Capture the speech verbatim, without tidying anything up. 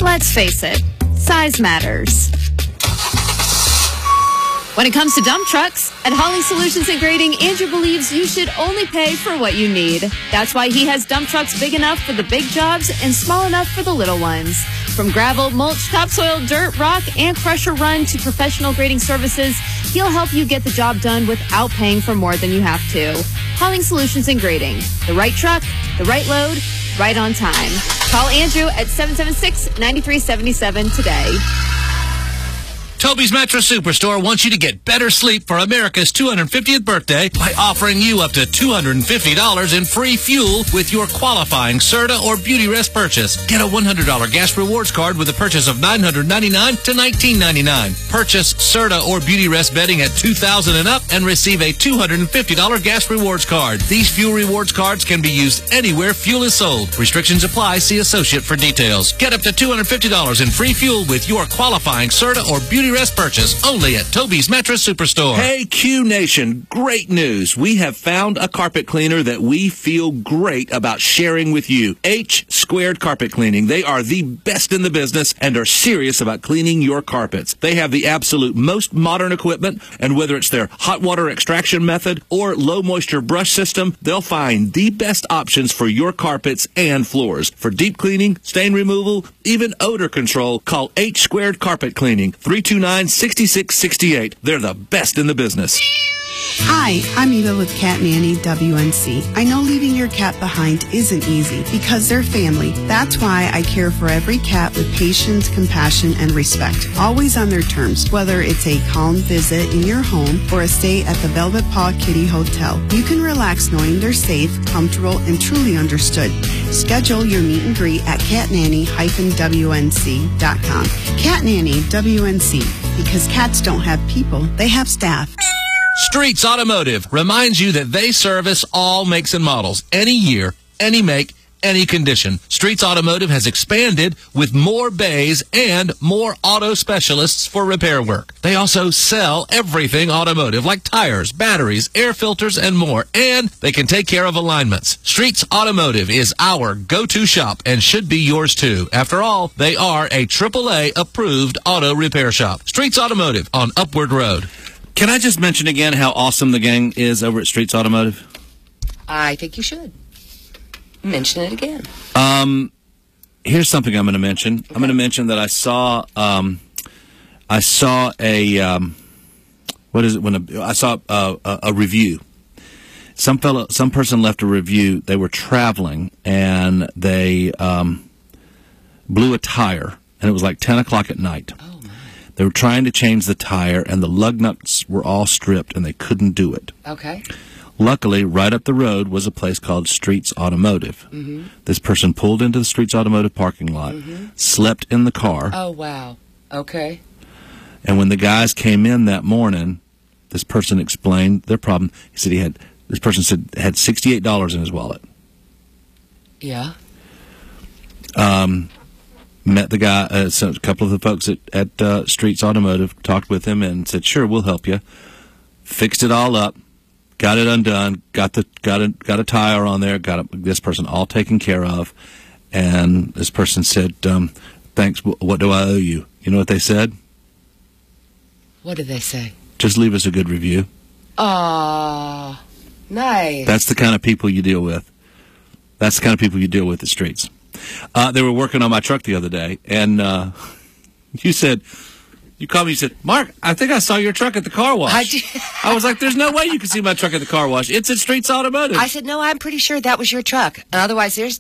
Let's face it, size matters. When it comes to dump trucks, at Hauling Solutions and Grading, Andrew believes you should only pay for what you need. That's why he has dump trucks big enough for the big jobs and small enough for the little ones. From gravel, mulch, topsoil, dirt, rock, and crusher run to professional grading services, he'll help you get the job done without paying for more than you have to. Hauling Solutions and Grading. The right truck, the right load, right on time. Call Andrew at seven seven six, nine three seven seven today. Toby's Mattress Superstore wants you to get better sleep for America's two hundred fiftieth birthday by offering you up to two hundred fifty dollars in free fuel with your qualifying Serta or Beauty Rest purchase. Get a one hundred dollars gas rewards card with a purchase of nine hundred ninety-nine dollars to nineteen ninety-nine dollars. Purchase Serta or Beauty Rest bedding at two thousand dollars and up and receive a two hundred fifty dollars gas rewards card. These fuel rewards cards can be used anywhere fuel is sold. Restrictions apply. See associate for details. Get up to two hundred fifty dollars in free fuel with your qualifying Serta or Beauty Rest purchase only at Toby's Mattress Superstore. Hey, Q Nation, great news. We have found a carpet cleaner that we feel great about sharing with you. H Squared Carpet Cleaning. They are the best in the business and are serious about cleaning your carpets. They have the absolute most modern equipment, and whether it's their hot water extraction method or low moisture brush system, they'll find the best options for your carpets and floors. For deep cleaning, stain removal, even odor control, call H Squared Carpet Cleaning, three two nine, six six six eight. They're the best in the business. Hi, I'm Eva with Cat Nanny W N C. I know leaving your cat behind isn't easy because they're family. That's why I care for every cat with patience, compassion, and respect. Always on their terms, whether it's a calm visit in your home or a stay at the Velvet Paw Kitty Hotel. You can relax knowing they're safe, comfortable, and truly understood. Schedule your meet and greet at cat nanny dash w n c dot com. Cat Nanny W N C, because cats don't have people, they have staff. Streets Automotive reminds you that they service all makes and models, any year, any make, any condition. Streets Automotive has expanded with more bays and more auto specialists for repair work. They also sell everything automotive, like tires, batteries, air filters, and more. And they can take care of alignments. Streets Automotive is our go-to shop and should be yours too. After all, they are a triple A approved auto repair shop. Streets Automotive on Upward Road. Can I just mention again how awesome the gang is over at Streets Automotive? I think you should. Mention it again. Um, here's something I'm going to mention. Okay. I'm going to mention that I saw, um, I saw a, um, what is it? When a, I saw a, a, a review. Some fellow, some person left a review. They were traveling and they um, blew a tire, and it was like ten o'clock at night. Oh. They were trying to change the tire, and the lug nuts were all stripped, and they couldn't do it. Okay. Luckily, right up the road was a place called Streets Automotive. Mm-hmm. This person pulled into the Streets Automotive parking lot, mm-hmm. slept in the car. Oh, wow. Okay. And when the guys came in that morning, this person explained their problem. He said he had, this person said had sixty-eight dollars in his wallet. Yeah. Um... Met the guy, uh, so a couple of the folks at, at uh, Streets Automotive, talked with him and said, sure, we'll help you. Fixed it all up, got it undone, got the got a, got a tire on there, got a, this person all taken care of. And this person said, um, thanks, what do I owe you? You know what they said? What did they say? Just leave us a good review. Aw, nice. That's the kind of people you deal with. That's the kind of people you deal with at Streets. Uh, they were working on my truck the other day, and uh, you said, you called me, you said, Mark, I think I saw your truck at the car wash. I did. I was like, there's no way you can see my truck at the car wash. It's at Streets Automotive. I said, no, I'm pretty sure that was your truck. And otherwise, there's